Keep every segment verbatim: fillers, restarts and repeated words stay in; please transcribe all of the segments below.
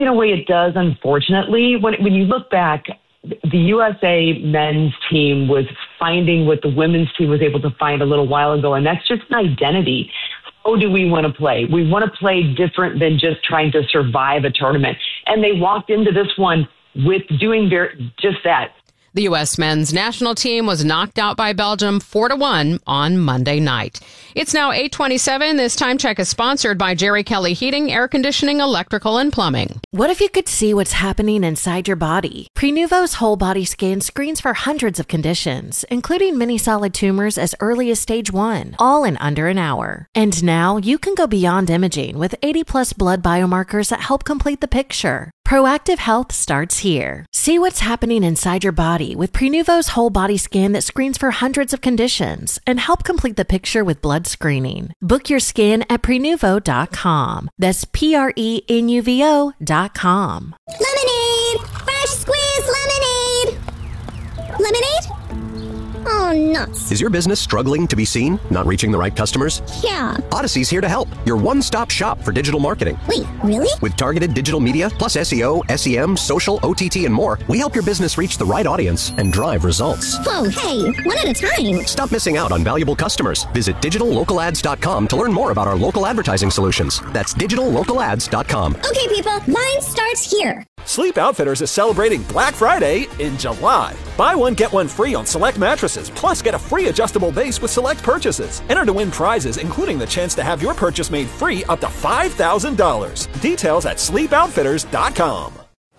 In a way, it does, unfortunately. When when you look back, the U S A men's team was finding what the women's team was able to find a little while ago, and that's just an identity. How do we want to play? We want to play different than just trying to survive a tournament. And they walked into this one with doing their, just that. The U S men's national team was knocked out by Belgium four to one on Monday night. It's now eight twenty-seven. This time check is sponsored by Jerry Kelly Heating, Air Conditioning, Electrical, and Plumbing. What if you could see what's happening inside your body? Prenuvo's whole body scan screens for hundreds of conditions, including many solid tumors as early as stage one, all in under an hour. And now you can go beyond imaging with eighty plus blood biomarkers that help complete the picture. Proactive health starts here. See what's happening inside your body with Prenuvo's whole body scan that screens for hundreds of conditions and help complete the picture with blood screening. Book your scan at Prenuvo dot com. That's P R E N U V O dot com. Lemonade! Fresh squeezed lemonade! Lemonade? Oh, nuts. Is your business struggling to be seen? Not reaching the right customers? Yeah. Odyssey's here to help. Your one-stop shop for digital marketing. Wait, really? With targeted digital media, plus S E O, S E M, social, O T T, and more, we help your business reach the right audience and drive results. Whoa, hey, one at a time. Stop missing out on valuable customers. Visit digital local ads dot com to learn more about our local advertising solutions. That's digital local ads dot com. Okay, people, mine starts here. Sleep Outfitters is celebrating Black Friday in July. Buy one, get one free on select mattresses, plus get a free adjustable base with select purchases. Enter to win prizes, including the chance to have your purchase made free up to five thousand dollars. Details at sleep outfitters dot com.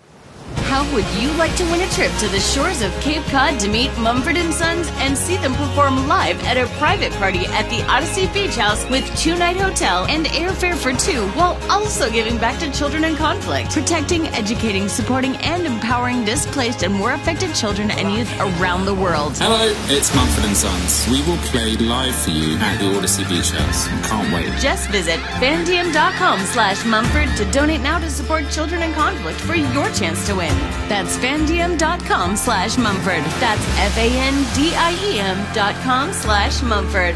How would you like to win a trip to the shores of Cape Cod to meet Mumford and Sons and see them perform live at a private party at the Odyssey Beach House with two-night hotel and airfare for two, while also giving back to children in conflict, protecting, educating, supporting, and empowering displaced and war affected children and youth around the world? Hello, it's Mumford and Sons. We will play live for you at the Odyssey Beach House. Can't wait. Just visit fandiem dot com slash Mumford to donate now to support children in conflict for your chance to win. That's fandiem dot com slash Mumford. That's F A N D I E M dot com slash Mumford.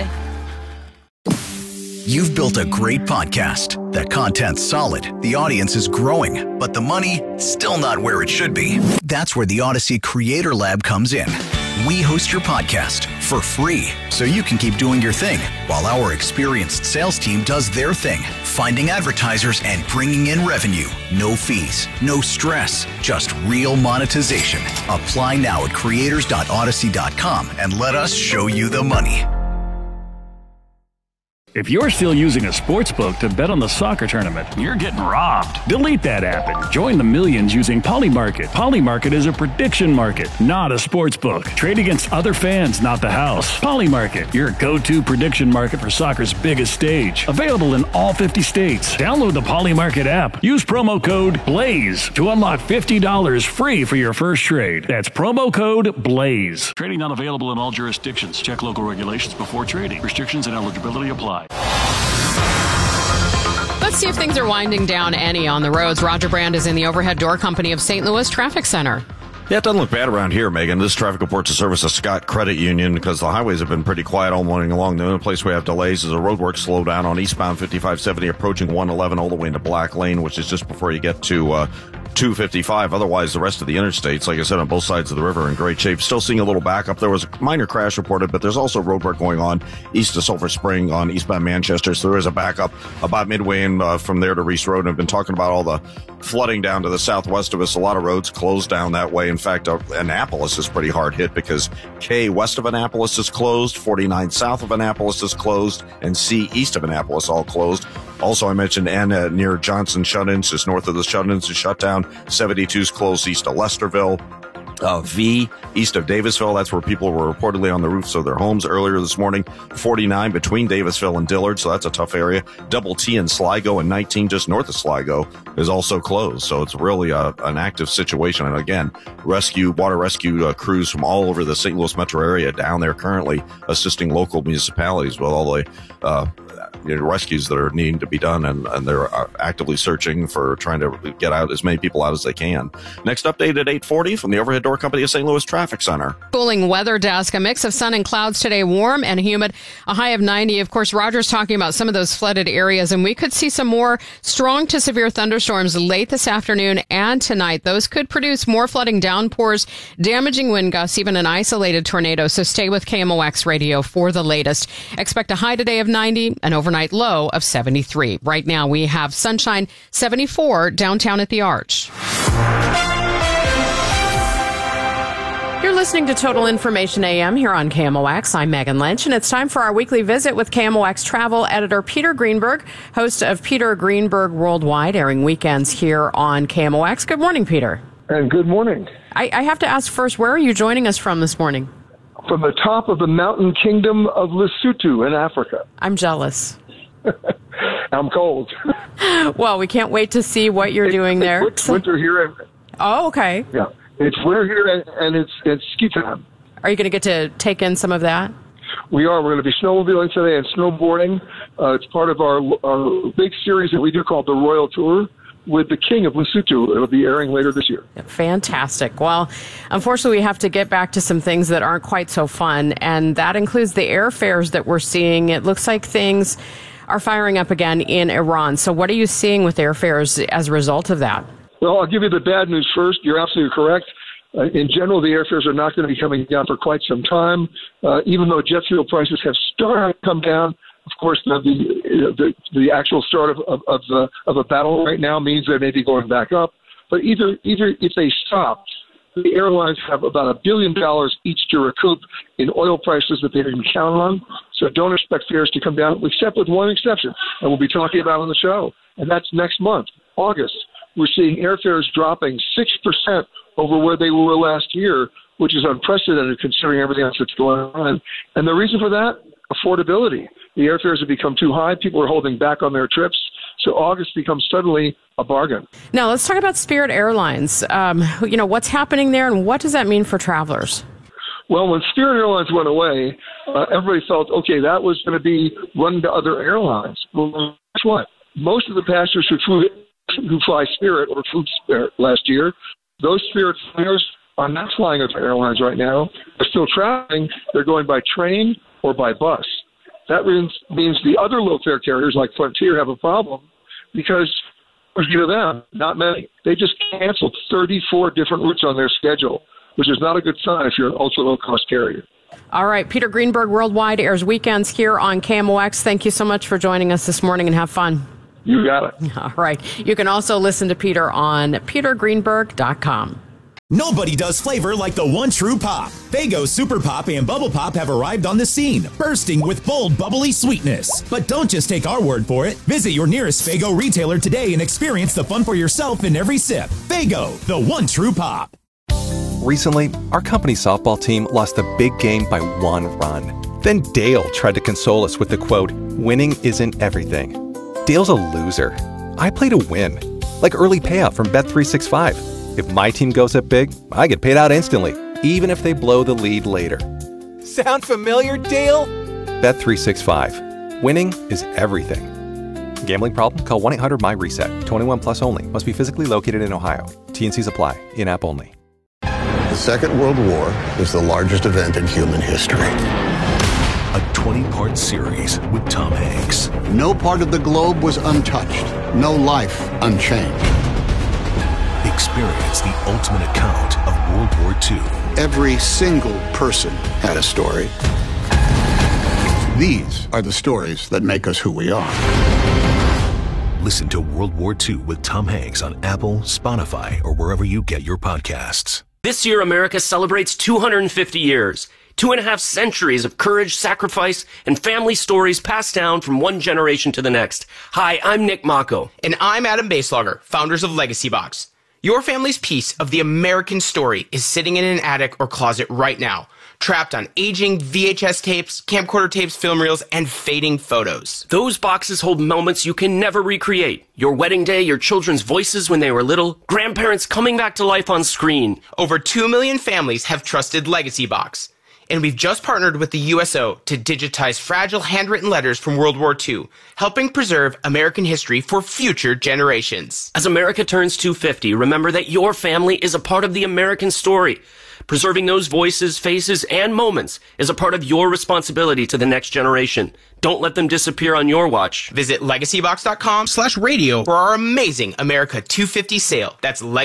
You've built a great podcast. The content's solid, the audience is growing, but the money still not where it should be. That's where the Odyssey Creator Lab comes in. We host your podcast for free so you can keep doing your thing while our experienced sales team does their thing, finding advertisers and bringing in revenue. No fees, no stress, just real monetization. Apply now at creators dot odyssey dot com and let us show you the money. If you're still using a sportsbook to bet on the soccer tournament, you're getting robbed. Delete that app and join the millions using Polymarket. Polymarket is a prediction market, not a sportsbook. Trade against other fans, not the house. Polymarket, your go-to prediction market for soccer's biggest stage. Available in all fifty states. Download the Polymarket app. Use promo code BLAZE to unlock fifty dollars free for your first trade. That's promo code BLAZE. Trading not available in all jurisdictions. Check local regulations before trading. Restrictions and eligibility apply. Let's see if things are winding down any on the roads. Roger Brand is in the Overhead Door Company of Saint Louis Traffic Center. Yeah, it doesn't look bad around here, Megan. This traffic report's a service of Scott Credit Union because the highways have been pretty quiet all morning long. The only place we have delays is a roadwork slowdown on eastbound fifty-five seventy approaching one eleven all the way into Black Lane, which is just before you get to uh, two fifty-five. Otherwise, the rest of the interstates, like I said, on both sides of the river are in great shape. Still seeing a little backup. There was a minor crash reported, but there's also roadwork going on east of Sulphur Spring on eastbound Manchester. So there is a backup about midway in uh, from there to Reese Road. And I've been talking about all the flooding down to the southwest of us. A lot of roads closed down that way. In fact, uh, Annapolis is pretty hard hit because K west of Annapolis is closed, forty-nine south of Annapolis is closed, and C east of Annapolis all closed. Also, I mentioned N uh, near Johnson shut-ins, just north of the shut-ins is shut down. seventy-two is closed east of Lesterville. Uh, V east of Davisville, that's where people were reportedly on the roofs of their homes earlier this morning. forty-nine between Davisville and Dillard, so that's a tough area. Double T in Sligo and nineteen just north of Sligo is also closed, so it's really a, an active situation. And again, rescue, water rescue uh, crews from all over the Saint Louis metro area down there currently assisting local municipalities with all the uh, you know, rescues that are needing to be done, and, and they're actively searching for trying to get out as many people out as they can. Next update at eight forty from the Overhead Door Company of Saint Louis Traffic Center. Cooling weather desk, a mix of sun and clouds today, warm and humid, a high of ninety. Of course, Roger's talking about some of those flooded areas, and we could see some more strong to severe thunderstorms late this afternoon and tonight. Those could produce more flooding, downpours, damaging wind gusts, even an isolated tornado. So stay with K M O X Radio for the latest. Expect a high today of ninety, an overnight low of seventy-three. Right now we have sunshine, seventy-four downtown at the Arch. You're listening to Total Information A M here on K M O X. I'm Megan Lynch, and it's time for our weekly visit with K M O X travel editor Peter Greenberg, host of Peter Greenberg Worldwide, airing weekends here on K M O X. Good morning, Peter. And good morning. I, I have to ask first, where are you joining us from this morning? From the top of the mountain kingdom of Lesotho in Africa. I'm jealous. I'm cold. Well, we can't wait to see what you're it's, doing there. It's winter here. And, oh, okay. Yeah, it's winter here, and, and it's it's ski time. Are you going to get to take in some of that? We are. We're going to be snowmobiling today and snowboarding. Uh, it's part of our our big series that we do called the Royal Tour with the King of Lesotho. It'll be airing later this year. Fantastic. Well, unfortunately, we have to get back to some things that aren't quite so fun, and that includes the airfares that we're seeing. It looks like things are firing up again in Iran. So what are you seeing with airfares as a result of that? Well, I'll give you the bad news first. You're absolutely correct. Uh, in general, the airfares are not going to be coming down for quite some time. Uh, even though jet fuel prices have started to come down, of course, the the, the, the actual start of, of, of, the, of a battle right now means they may be going back up. But either, either if they stop, the airlines have about a billion dollars each to recoup in oil prices that they didn't count on. So don't expect fares to come down, except with one exception, and we'll be talking about on the show. And that's next month, August. We're seeing airfares dropping six percent over where they were last year, which is unprecedented considering everything else that's going on. And the reason for that? Affordability. The airfares have become too high. People are holding back on their trips. So August becomes suddenly a bargain. Now, let's talk about Spirit Airlines. Um, you know, what's happening there, and what does that mean for travelers? Well, when Spirit Airlines went away, uh, everybody felt, okay, that was going to be run to other airlines. Well, guess what? Most of the passengers who flew, who fly Spirit or flew Spirit last year, those Spirit flyers are not flying other airlines right now. They're still traveling. They're going by train or by bus. That means, means the other low-fare carriers like Frontier have a problem because, you know them, not many. They just canceled thirty-four different routes on their schedule, which is not a good sign if you're an ultra-low-cost carrier. All right. Peter Greenberg Worldwide airs weekends here on K M O X. Thank you so much for joining us this morning, and have fun. You got it. All right. You can also listen to Peter on peter greenberg dot com. Nobody does flavor like the one true pop. Faygo Super Pop and Bubble Pop have arrived on the scene, bursting with bold, bubbly sweetness. But don't just take our word for it. Visit your nearest Faygo retailer today and experience the fun for yourself in every sip. Faygo, the one true pop. Recently, our company softball team lost a big game by one run. Then Dale tried to console us with the quote, "Winning isn't everything." Dale's a loser. I play to win, like early payout from Bet three sixty-five. If my team goes up big, I get paid out instantly, even if they blow the lead later. Sound familiar, Dale? Bet three sixty-five. Winning is everything. Gambling problem? Call one eight hundred M Y reset. twenty-one plus only. Must be physically located in Ohio. T and C's apply. In-app only. The Second World War was the largest event in human history. A twenty-part series with Tom Hanks. No part of the globe was untouched. No life unchanged. Experience the ultimate account of World War Two. Every single person had a story. These are the stories that make us who we are. Listen to World War Two with Tom Hanks on Apple, Spotify, or wherever you get your podcasts. This year, America celebrates two hundred fifty years. Two and a half centuries of courage, sacrifice, and family stories passed down from one generation to the next. Hi, I'm Nick Mako. And I'm Adam Baselogger, founders of Legacy Box. Your family's piece of the American story is sitting in an attic or closet right now, trapped on aging V H S tapes, camcorder tapes, film reels, and fading photos. Those boxes hold moments you can never recreate. Your wedding day, your children's voices when they were little, grandparents coming back to life on screen. Over two million families have trusted Legacy Box. And we've just partnered with the U S O to digitize fragile handwritten letters from World War Two, helping preserve American history for future generations. As America turns two fifty, remember that your family is a part of the American story. Preserving those voices, faces, and moments is a part of your responsibility to the next generation. Don't let them disappear on your watch. Visit legacybox dot com slash radio for our amazing America two fifty sale. That's legacy